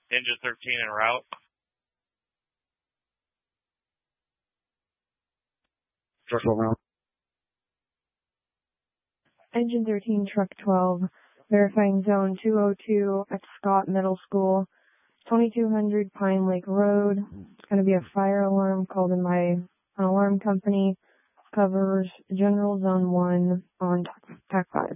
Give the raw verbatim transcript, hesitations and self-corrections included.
Engine thirteen en route. Truck twelve route. Engine thirteen, Truck twelve, verifying zone two oh two at Scott Middle School, twenty-two hundred Pine Lake Road. It's going to be a fire alarm called in by an alarm company. Covers general zone one on TAC five.